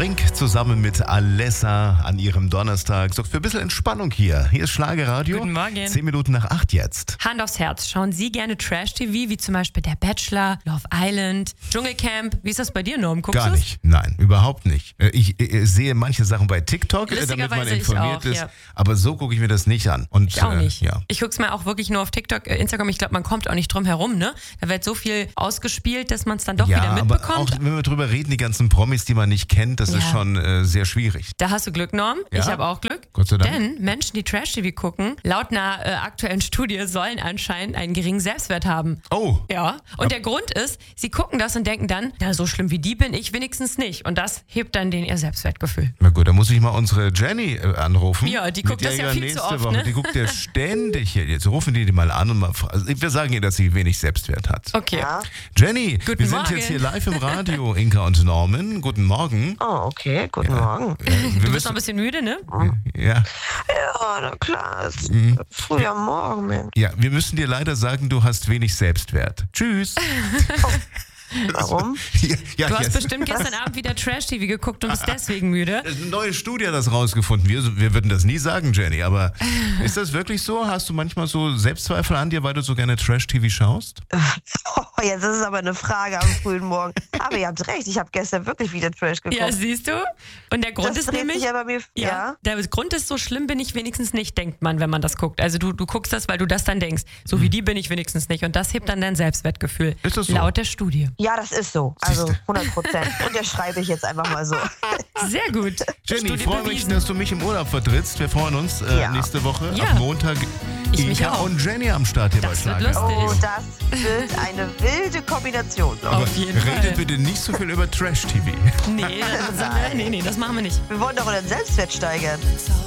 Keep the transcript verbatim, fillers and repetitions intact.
Brink zusammen mit Alessa an ihrem Donnerstag sorgt für ein bisschen Entspannung hier. Hier ist Schlagerradio. Guten Morgen. Zehn Minuten nach acht jetzt. Hand aufs Herz. Schauen Sie gerne Trash-T V, wie zum Beispiel Der Bachelor, Love Island, Dschungelcamp? Wie ist das bei dir, Norm? Guckst Gar du's? nicht. Nein, überhaupt nicht. Ich, ich sehe manche Sachen bei TikTok, äh, damit man Lustigerweise ich informiert auch, ist. ja. Aber so gucke ich mir das nicht an. Und, Ich auch nicht. Äh, ja. Ich guck's mir auch wirklich nur auf TikTok, äh, Instagram. Ich glaube, man kommt auch nicht drum herum, ne? Da wird so viel ausgespielt, dass man es dann doch Ja, wieder aber mitbekommt. auch wenn wir drüber reden, die ganzen Promis, die man nicht kennt, das Ja. ist schon äh, sehr schwierig. Da hast du Glück, Norm. Ja. Ich habe auch Glück. Gott sei Dank. Denn Menschen, die Trash-T V gucken, laut einer äh, aktuellen Studie sollen anscheinend einen geringen Selbstwert haben. Oh. Ja. Und der Grund ist, sie gucken das und denken dann, na, so schlimm wie die bin ich wenigstens nicht. Und das hebt dann den ihr Selbstwertgefühl. Na gut, dann muss ich mal unsere Jenny äh, anrufen. Ja, die Mit guckt der das ja ich viel nächste zu oft, Woche, ne? Die guckt ja ständig hier. Jetzt rufen die die mal an und mal, also wir sagen ihr, dass sie wenig Selbstwert hat. Okay. Ja. Jenny, Guten wir sind Morgen. jetzt hier live im Radio, Inka und Norman. Guten Morgen. Oh, okay. Guten Morgen. Ja, wir Du bist noch ein müssen, bisschen müde, ne? ja, Ja, na klar. Es ist Mhm. früh am Morgen, Mensch. ja, wir müssen dir leider sagen, du hast wenig Selbstwert. Tschüss. Warum? ja, ja, Du hast jetzt- bestimmt gestern Abend wieder Trash-T V geguckt und bist deswegen müde. Eine neue Studie hat das rausgefunden. Wir, wir würden das nie sagen, Jenny, aber ist das wirklich so? Hast du manchmal so Selbstzweifel an dir, weil du so gerne Trash-T V schaust? Oh, jetzt ist es aber eine Frage am frühen Morgen. Aber ihr habt recht, ich habe gestern wirklich wieder Trash geguckt. Ja, siehst du? Und der Grund das ist dreht nämlich... sich ja bei mir. Ja, Ja. der Grund ist, so schlimm bin ich wenigstens nicht, denkt man, wenn man das guckt. Also du, du guckst das, weil du das dann denkst. So wie die bin ich wenigstens nicht. Und das hebt dann dein Selbstwertgefühl. Ist das so? Laut der Studie. Ja, das ist so. Also Siehste. hundert Prozent. Und der schreibe ich jetzt einfach mal so. Sehr gut. Jenny, Studie ich freue mich, bewiesen. dass du mich im Urlaub vertrittst. Wir freuen uns äh, Ja. nächste Woche Ja. ab Montag. Ich mich Inka auch. und Jenny am Start hier Das bei wird Schlager. lustig. Oh, das wird eine wilde Kombination. glaub ich. Auf jeden Redet Fall. bitte nicht so viel über Trash-T V. Nee, das, nee, nee, das machen wir nicht. Wir wollen doch unseren Selbstwert steigern.